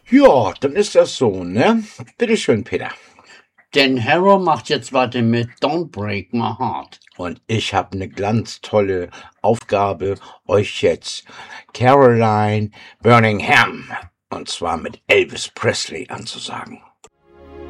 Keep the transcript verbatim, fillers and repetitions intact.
Ja, dann ist das so, ne? Bitteschön, Peter. Dan Harrow macht jetzt weiter mit Don't Break My Heart. Und ich habe eine ganz tolle Aufgabe, euch jetzt Caroline Birmingham, und zwar mit Elvis Presley, anzusagen.